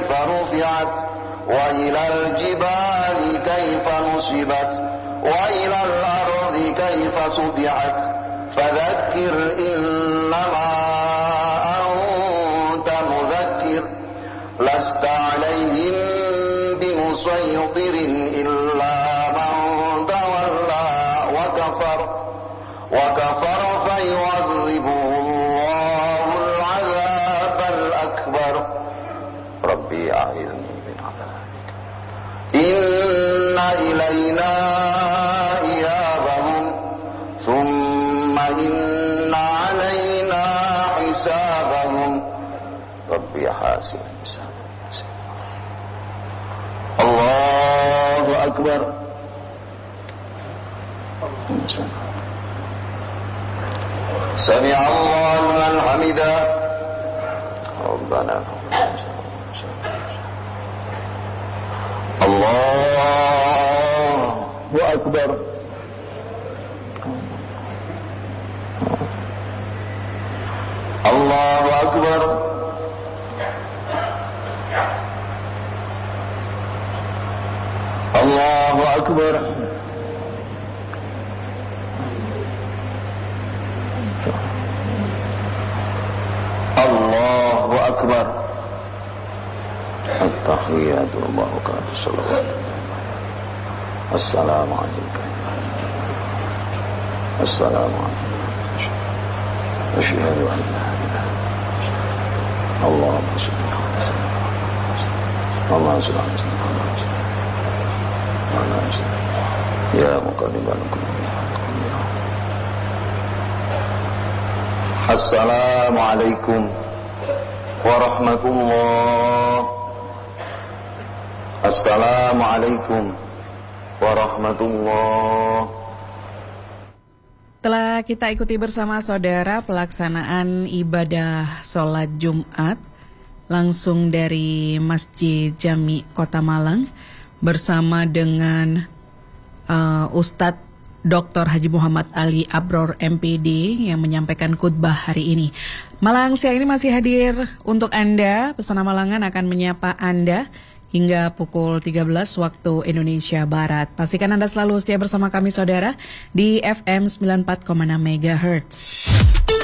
كيف رفعت وإلى الجبال كيف نصبت وإلى الأرض كيف سطحت فذكر إنما أنت مذكر لست عليهم بمسيطر إلا من تولى وكفر فيعذبه الله العذاب الأكبر ربي أعذني من عذابك إن إلينا إيابهم ثم إن علينا حسابهم ربي حاسب حسابهم الله أكبر سمع الله لمن حمده ربنا الله أكبر الله أكبر الله أكبر الله أكبر التحيات والبركات الصلوات السلام عليكم السلام عليكم أشهد أن لا إله إلا الله اللهم صل على سيدنا محمد اللهم صل على سيدنا محمد يا مقلب القلوب Assalamualaikum warahmatullah. Assalamualaikum warahmatullah. Telah kita ikuti bersama saudara pelaksanaan ibadah sholat Jumat langsung dari Masjid Jami Kota Malang bersama dengan Ustadz Dr. Haji Muhammad Ali Abror MPD yang menyampaikan khutbah hari ini. Malang siang ini masih hadir untuk Anda. Pesona Malangan akan menyapa Anda hingga pukul 13 waktu Indonesia Barat. Pastikan Anda selalu setia bersama kami saudara di FM 94,6 MHz.